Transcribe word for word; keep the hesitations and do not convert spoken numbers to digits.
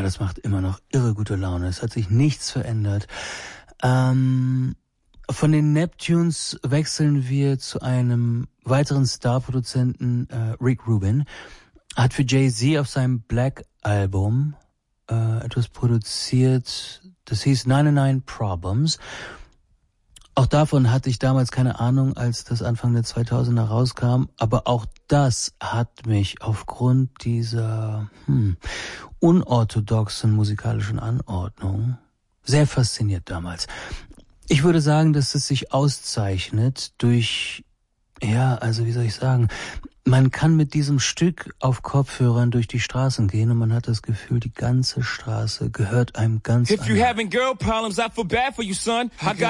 Ja, das macht immer noch irre gute Laune. Es hat sich nichts verändert. Ähm, von den Neptunes wechseln wir zu einem weiteren Starproduzenten, äh, Rick Rubin. Hat für Jay-Z auf seinem Black-Album äh, etwas produziert, das hieß neunundneunzig Problems. Auch davon hatte ich damals keine Ahnung, als das Anfang der zweitausender rauskam, aber auch das hat mich aufgrund dieser hm, unorthodoxen musikalischen Anordnung sehr fasziniert damals. Ich würde sagen, dass es sich auszeichnet durch, ja, also wie soll ich sagen, man kann mit diesem Stück auf Kopfhörern durch die Straßen gehen und man hat das Gefühl, die ganze Straße gehört einem ganz If you anderen. having girl problems, I feel bad for you, son. I got